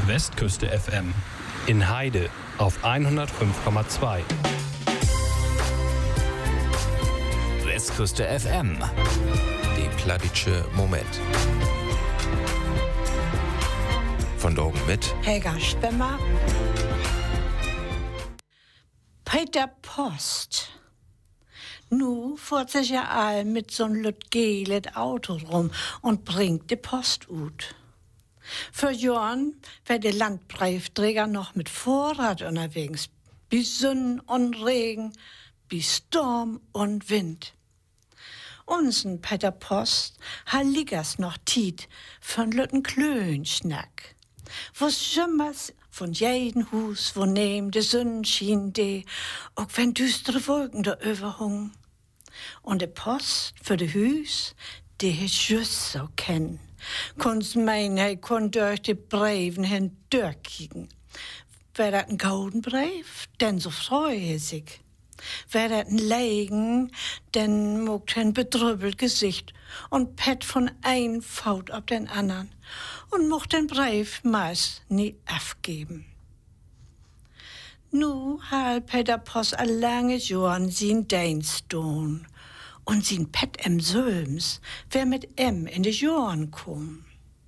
Westküste FM. In Heide auf 105,2. Westküste FM. Die Pladitsche Moment. Von Dorgen mit Helga Spemmer. Peter Post. Nu fährt sich ja all mit so'n lütgelet Auto rum und bringt die Post ut. Für Jorn wär der Landbriefträger noch mit Vorrat unterwegs. Bis Sonn und Regen, bis Sturm und Wind. Unsen Peter Post ha liggers noch Tiet von lütten Klönschnack. Wo's schimmers von jeden Hus, wo nehm de Sonn schien de, auch wenn düstere Wolken da überhung. Und de Post für de Hüs, de he just so kennen. Kunst mein, he kon durch de Breven hin durchkicken. Wär dat ein golden Brief, denn so freu he sich. Wär dat ein Legen, denn mogt ein bedrübbelt Gesicht und pett von ein Faut auf den andern und mocht den Brief meist nie aufgeben. Nu hat Peter Post a lange Jorn sin Dienst tun und sin Pet em Söms, wer mit em in de Jorn kom.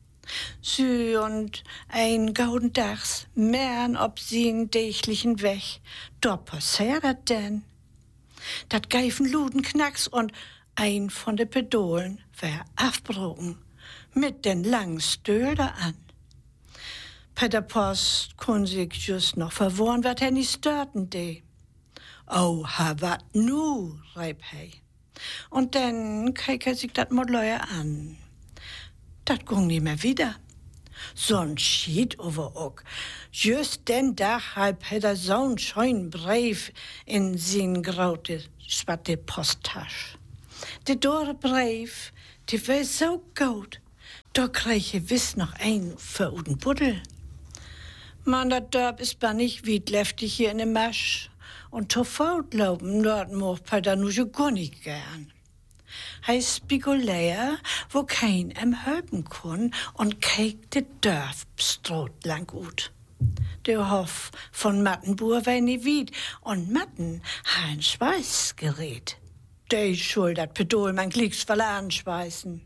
Sü und ein gauden Dachs mern ob sin dächlichen Weg, da passiert denn. Dat geifen Luden Knacks und ein von de Pedolen wär aufbrochen, mit den langen Stöder an. Peter Post kon sich just noch verworren, wat nicht störten de. Oh, ha, wat nu, reib hei. Und dann keik sich dat Modleuer an. Dat gung nie mehr wieder. So'n Schied over ook. Just den Tag hat Peter so'n scheuen Brief in sin graute, spatte Posttasch. De dore Brief, die wär so gut. Da krieg je wiss noch ein für uden Buddel. Man, dat Dörp ist ba nicht wie leftig hier in de Masch. Und to Faut laufen, dort mocht Peter nu jo gar nicht gern. Hei spekuleer, wo kein em helpen kon und keek de Dörf stroot lang ut. De Hof von Mattenbuhr wär nie wied und Matten ha ein Schweißgerät. De schuld dat Pedol mein Klicks verladen schweißen.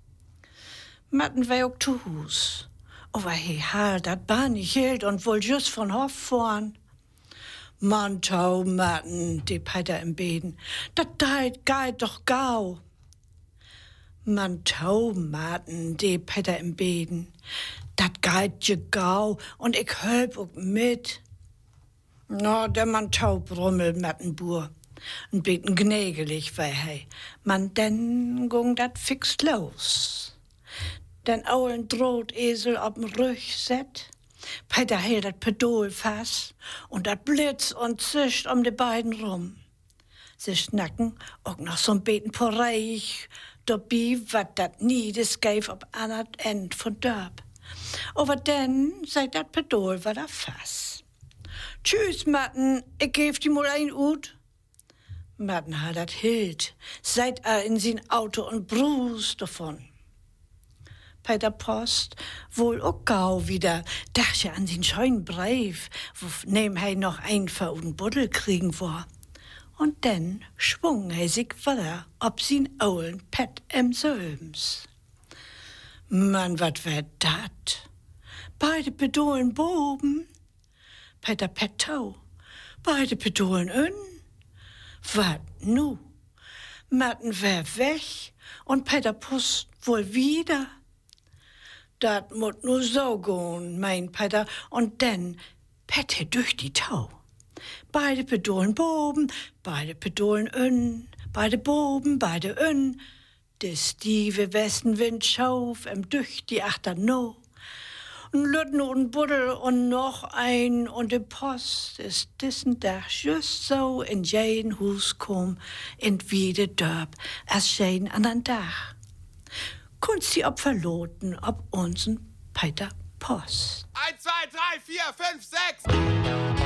Matten wär ook zu Hus. Aber he ha dat Bahn nicht hielt und wohl just von Hof vorn. Man tau Matten, die Peter im Beden, dat geht doch gau. Man tau Matten, die Peter im Beden, dat geht je gau und ich help auch mit. Na, der man tau brummel Mattenbuhr, und beten gnägelig wär hei. Man denn gung dat fix los. Den aulen Drohtesel ob'n Rüch set, Peter hält dat Pedol fast und dat blitz und zischt um de beiden rum. Sie schnacken auch noch so'n beten porreich, dabei wat dat nie des geif ob anert End von Dörp. Aber denn seit dat Pedol war da fast. Tschüss, Matten, ich geb die mal ein ut. Matten hat dat hilt, seit in sin Auto und brust davon. Peter Post wohl auch gau wieder, dachte an den scheuen Brief, wo nehm hei noch ein veruden Buddel kriegen war. Und dann schwung hei sich weiter ob sin aulen Pet em Söms. Mann, wat wär dat? Beide Pedolen boben, Peter Pet tau, beide Pedolen ön. Wat nu? Matten wär weg und Peter Post wohl wieder. Dat mut nu so gehen, mein Peter, und dann Pette durch die Tau. Beide Pedolen boben, beide Pedolen ön, beide boben, beide ön. De stive Westenwind schauf durch die Achter no. Und Lütten und Buddel und noch ein und de Post ist diesen Tag just so in jeden Hus kom, in wie de Dörp, als jeden anderen Tag. Kunst sie ob verloten, ob uns'n Peter Post. 1, 2, 3, 4, 5, 6.